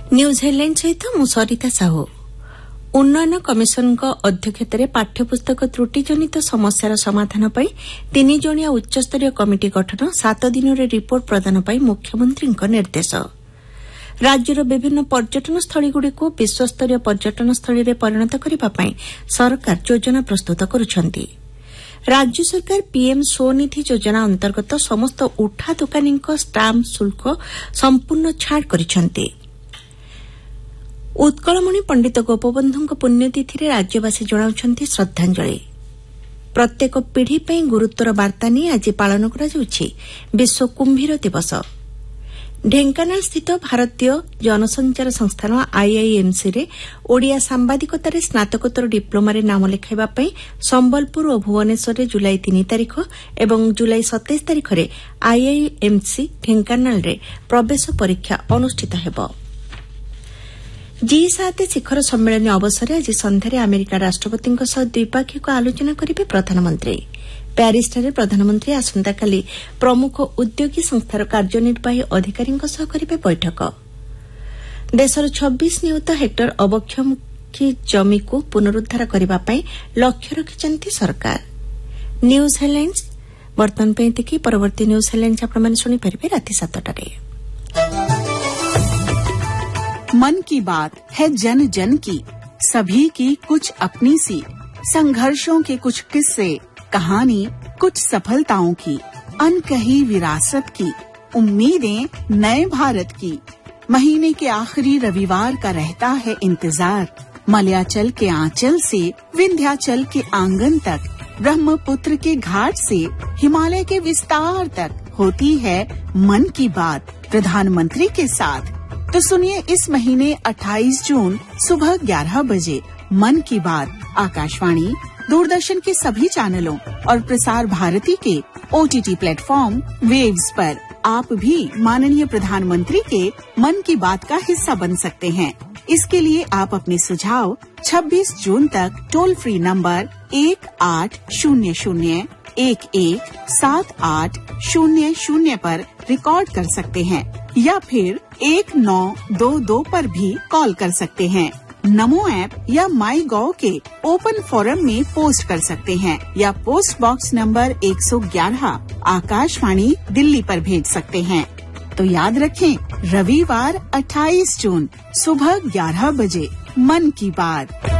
News headline सहित मु सरिता साहू। उन्नयन कमिशन अध्यक्षतार पाठ्यपुस्तक त्रुटिजनित समस्यार समाधान पर 3 जणिया उच्चस्तरीय कमिटी गठन 7 दिन रिपोर्ट प्रदान पर मुख्यमंत्री निर्देश। राज्यर विभिन्न पर्यटन स्थलीगुड़िक विश्वस्तरीय पर्यटन स्थली परिणत करने सरकार योजना प्रस्तुत करुछंती। राज्य सरकार पीएम स्वनिधि योजना अंतर्गत समस्त उठा दोकानी स्टाम्प शुल्क संपूर्ण छाड़ करिछंती। उत्कलमणि पंडित गोपबंधु पुण्यतिथि राज्यवासी जणाउछंती श्रद्धांजलि। प्रत्येक पीढ़ी पर गुरुत्वर वार्ता नहीं आज पालन कराଯାଉଛି विश्व कुंभीर दिवस। ढेंकानाल स्थित भारतीय जनसंचार संस्थान आईआईएमसी रे ओडिया सांबादिकतार स्नातकोत्तर डिप्लोमारे नाम लेखाइबा संबलपुर और भुवनेश्वर जुलाई 3 तारिख और जुलाई 27 तारिख में आईआईएमसी ढेंकानाल रे प्रवेश परीक्षा अनुष्ठित हेबो। G7 शिखर सम्मेलन अवसर आज संध्यारे अमेरिका राष्ट्रपति द्विपाक्षिक आलोचना करेंगे प्रधानमंत्री। प्यारिसଠାରେ प्रधानमंत्री आसंताकाली प्रमुख उद्योगी संस्थार कार्यनिर्वाही अधिकारी करेंगे बैठक। देशर 26 नियुत हेक्टर अबक्षमुखी जमी को पुनरुद्धार करने लक्ष्य रखिछंती सरकार। न्यूज हेडलाइंस वर्तमान पे परवर्ती न्यूज हेडलाइंस आपण सुनी परिबे राति 7टारे। मन की बात है जन जन की, सभी की कुछ अपनी सी, संघर्षों के कुछ किस्से, कहानी कुछ सफलताओं की, अनकही विरासत की, उम्मीदें नए भारत की। महीने के आखिरी रविवार का रहता है इंतजार, मलयाचल के आंचल से विंध्याचल के आंगन तक, ब्रह्मपुत्र के घाट से हिमालय के विस्तार तक होती है मन की बात प्रधानमंत्री के साथ। तो सुनिए इस महीने 28 जून सुबह 11 बजे मन की बात आकाशवाणी, दूरदर्शन के सभी चैनलों और प्रसार भारती के OTT प्लेटफॉर्म वेव्स पर। आप भी माननीय प्रधानमंत्री के मन की बात का हिस्सा बन सकते हैं। इसके लिए आप अपने सुझाव 26 जून तक टोल फ्री नंबर 1800-117800 पर रिकॉर्ड कर सकते हैं या फिर 1922 पर भी कॉल कर सकते हैं। नमो ऐप या माई गॉव के ओपन फोरम में पोस्ट कर सकते हैं या post box number 111 Akashvani Delhi पर भेज सकते हैं। तो याद रखें, रविवार 28 जून सुबह 11 बजे मन की बात।